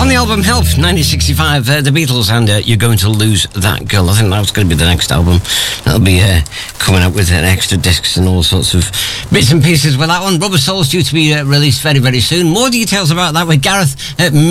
On the album Help, 1965, The Beatles and You're Going to Lose That Girl. I think that's going to be the next album. That'll be coming up with extra discs and all sorts of bits and pieces with that one. Rubber Soul's due to be released very, very soon. More details about that with Gareth